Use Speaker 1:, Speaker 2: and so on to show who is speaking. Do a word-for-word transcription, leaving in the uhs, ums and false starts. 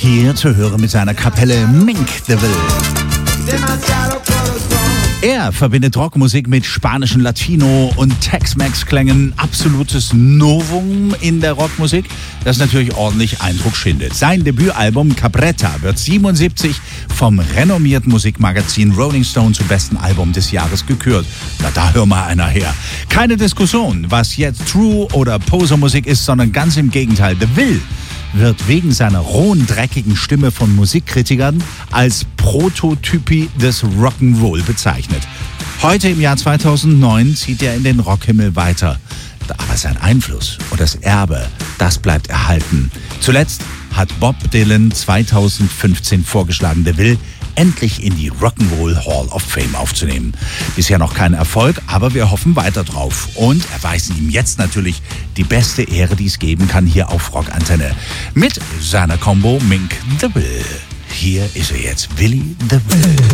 Speaker 1: Hier zu hören mit seiner Kapelle Mink the Will. Er verbindet Rockmusik mit spanischen Latino- und Tex-Mex-Klängen. Absolutes Novum in der Rockmusik, das natürlich ordentlich Eindruck schindet. Sein Debütalbum Cabretta wird siebenundsiebzig vom renommierten Musikmagazin Rolling Stone zum besten Album des Jahres gekürt. Na, da hör mal einer her. Keine Diskussion, was jetzt True- oder Poser-Musik ist, sondern ganz im Gegenteil. The Will wird wegen seiner rohen, dreckigen Stimme von Musikkritikern als Prototypie des Rock'n'Roll bezeichnet. Heute im Jahr zweitausendneun zieht er in den Rockhimmel weiter. Aber sein Einfluss und das Erbe, das bleibt erhalten. Zuletzt hat Bob Dylan zweitausendfünfzehn vorgeschlagen, The Will endlich in die Rock'n'Roll Hall of Fame aufzunehmen. Bisher noch kein Erfolg, aber wir hoffen weiter drauf. Und erweisen ihm jetzt natürlich die beste Ehre, die es geben kann, hier auf Rockantenne. Mit seiner Combo Mink the Will. Hier ist er jetzt, Willy the Will.